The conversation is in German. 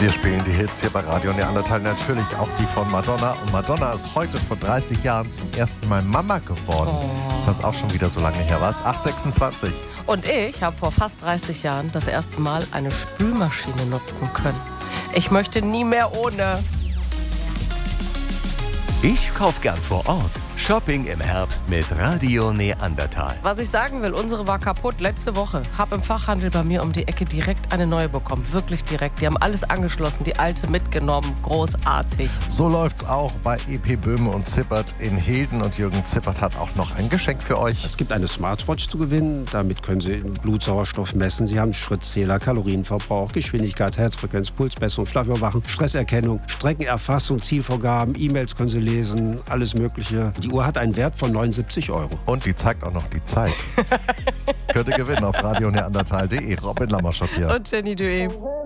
Wir spielen die Hits hier bei Radio Neandertal, natürlich auch die von Madonna. Und Madonna ist heute vor 30 Jahren zum ersten Mal Mama geworden. Das ist auch schon wieder so lange her, was? 8,26. Und ich habe vor fast 30 Jahren das erste Mal eine Spülmaschine nutzen können. Ich möchte nie mehr ohne. Ich kauf gern vor Ort. Shopping im Herbst mit Radio Neandertal. Was ich sagen will, unsere war kaputt letzte Woche. Hab im Fachhandel bei mir um die Ecke direkt eine neue bekommen. Wirklich direkt. Die haben alles angeschlossen, die alte mitgenommen. Großartig. So läuft's auch bei EP Böhme und Zippert in Hilden. Und Jürgen Zippert hat auch noch ein Geschenk für euch. Es gibt eine Smartwatch zu gewinnen. Damit können Sie Blutsauerstoff messen. Sie haben Schrittzähler, Kalorienverbrauch, Geschwindigkeit, Herzfrequenz, Pulsmessung, Schlafüberwachung, Stresserkennung, Streckenerfassung, Zielvorgaben, E-Mails können Sie lesen, alles Mögliche. Die Uhr hat einen Wert von 79 €. Und die zeigt auch noch die Zeit. Könnt ihr gewinnen auf radioneandertal.de. Robin Lammerschott hier. Und Jenny Dué.